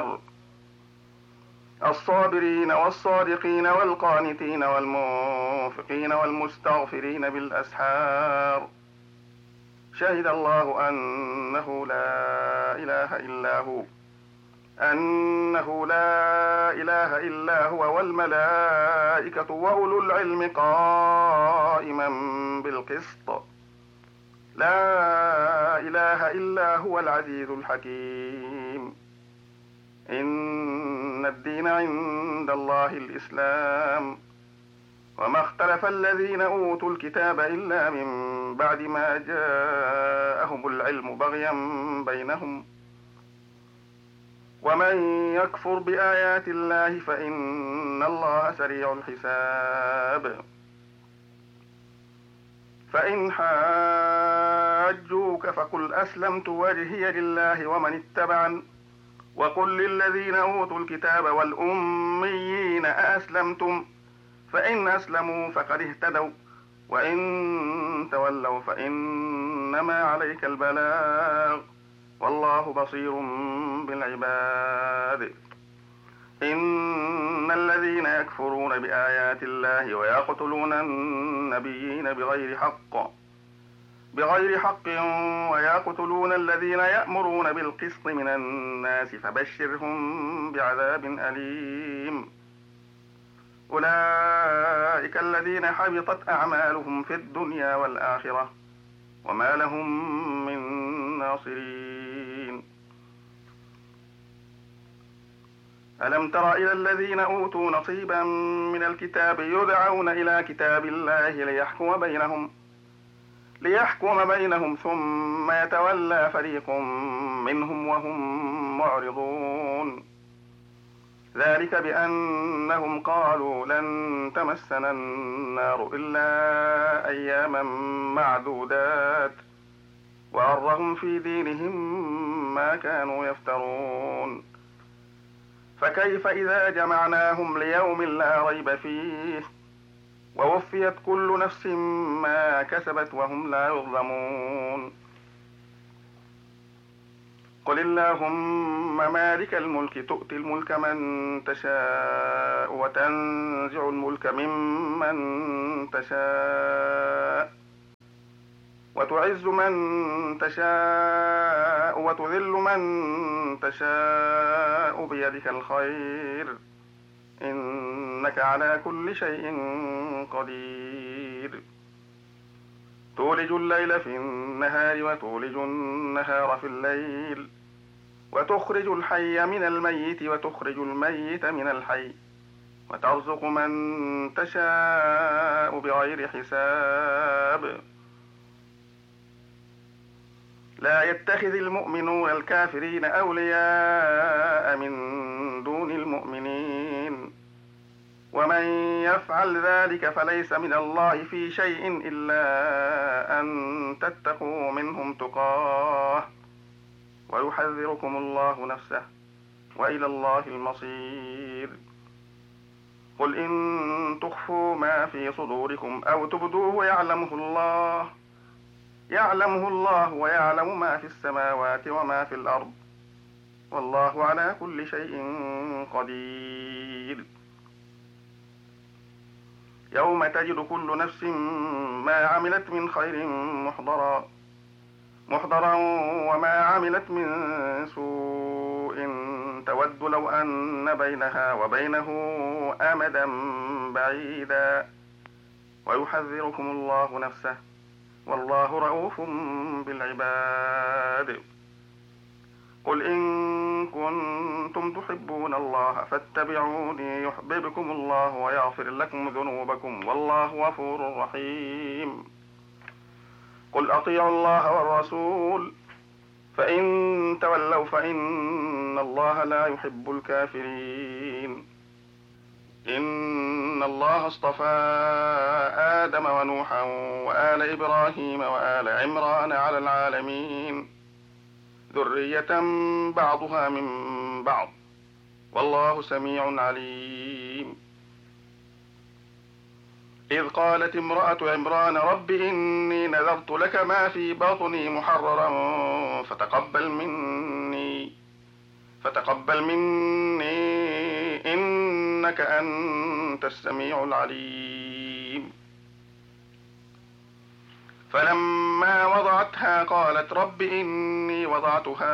الصابرين والصادقين والقانتين والمنفقين والمستغفرين بالأسحار شهد الله أنه لا إله إلا هو والملائكة وأولو العلم قائما بالقسط لا إله إلا هو العزيز الحكيم إن الدين عند الله الإسلام وما اختلف الذين أوتوا الكتاب إلا من بعد ما جاءهم العلم بغيا بينهم ومن يكفر بآيات الله فإن الله سريع الحساب فإن حاجوك فقل أسلمت وجهي لله ومن اتبعن وقل للذين أوتوا الكتاب والأميين أأسلمتم فإن أسلموا فقد اهتدوا وإن تولوا فإنما عليك البلاغ والله بصير بالعباد إن الذين يكفرون بآيات الله ويقتلون النبيين بغير حق ويقتلون الذين يأمرون بالقسط من الناس فبشرهم بعذاب أليم أولئك الذين حبطت أعمالهم في الدنيا والآخرة وما لهم من ناصرين ألم تر إلى الذين أوتوا نصيبا من الكتاب يدعون إلى كتاب الله ليحكم بينهم ثم يتولى فريق منهم وهم معرضون ذلك بأنهم قالوا لن تمسنا النار إلا أياما معدودات وغرهم في دينهم ما كانوا يفترون فكيف إذا جمعناهم ليوم لا ريب فيه ووفيت كل نفس ما كسبت وهم لا يظلمون قل اللهم مالك الملك تؤتي الملك من تشاء وتنزع الملك ممن تشاء وتعز من تشاء وتذل من تشاء بيدك الخير إنك على كل شيء قدير تولج الليل في النهار وتولج النهار في الليل وتخرج الحي من الميت وتخرج الميت من الحي وترزق من تشاء بغير حساب لا يتخذ المؤمنون الكافرين أولياء من دون المؤمنين ومن يفعل ذلك فليس من الله في شيء إلا أن تتقوا منهم تقاه ويحذركم الله نفسه وإلى الله المصير قل إن تخفوا ما في صدوركم أو تبدوه يعلمه الله ويعلم ما في السماوات وما في الأرض والله على كل شيء قدير يوم تجد كل نفس ما عملت من خير محضرا وما عملت من سوء تود لو أن بينها وبينه أمدا بعيدا ويحذركم الله نفسه والله رؤوف بالعباد قل إن كنتم تحبون الله فاتبعوني يحببكم الله ويغفر لكم ذنوبكم والله غفور رحيم قل أطيعوا الله والرسول فإن تولوا فإن الله لا يحب الكافرين إن الله اصطفى آدم ونوحا وآل إبراهيم وآل عمران على العالمين ذرية بعضها من بعض والله سميع عليم إذ قالت امرأة عمران رب إني نذرت لك ما في بطني محررا فتقبل مني فتقبل مني إنك أنت السميع العليم. فلما وضعتها قالت رب إني وضعتها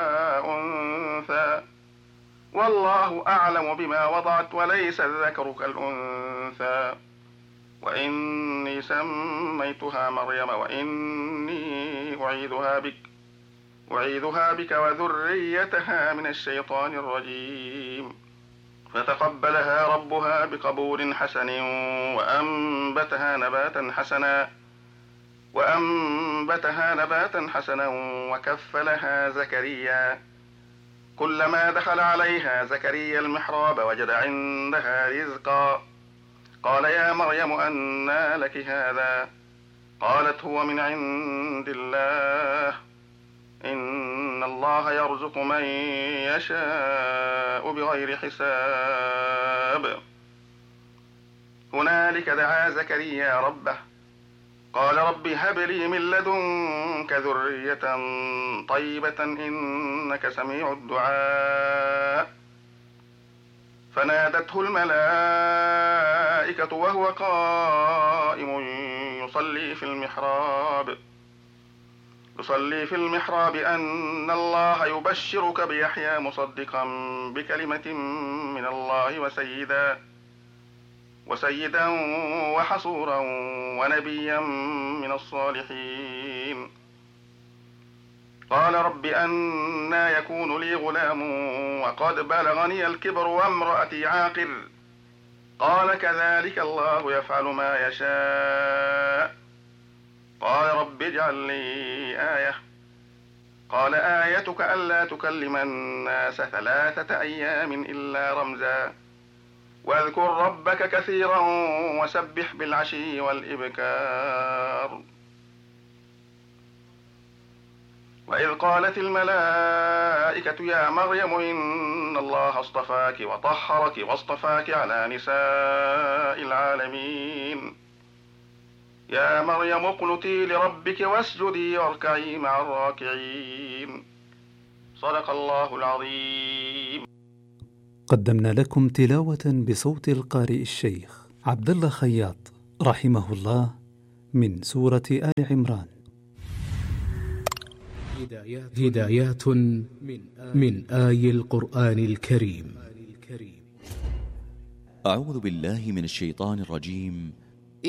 أنثى والله أعلم بما وضعت وليس الذكر كالأنثى وإني سميتها مريم وإني أعيذها بك وذريتها من الشيطان الرجيم. فتقبلها ربها بقبول حسن وأنبتها نباتا حسنا وكفلها زكريا. كلما دخل عليها زكريا المحراب وجد عندها رزقا قال يا مريم أنى لك هذا؟ قالت هو من عند الله إن الله يرزق من يشاء بغير حساب. هنالك دعا زكريا ربه قال رب هب لي من لدنك ذرية طيبة إنك سميع الدعاء. فنادته الملائكة وهو قائم يصلي في المحراب أن الله يبشرك بيحيى مصدقا بكلمة من الله وسيدا وحصورا ونبيا من الصالحين. قال رب أنى يكون لي غلام وقد بلغني الكبر وامرأتي عاقر؟ قال كذلك الله يفعل ما يشاء. قال رب اجعل لي آية. قال آيتك ألا تكلم الناس 3 أيام إلا رمزا واذكر ربك كثيرا وسبح بالعشي والإبكار. وإذ قالت الملائكة يا مريم إن الله اصطفاك وطهرك واصطفاك على نساء العالمين. يا مريم اقنتي لربك واسجدي واركعي مع الراكعين. صدق الله العظيم. قدمنا لكم تلاوة بصوت القارئ الشيخ عبد الله خياط رحمه الله من سورة آل عمران. هدايات من آي القرآن الكريم. أعوذ بالله من الشيطان الرجيم.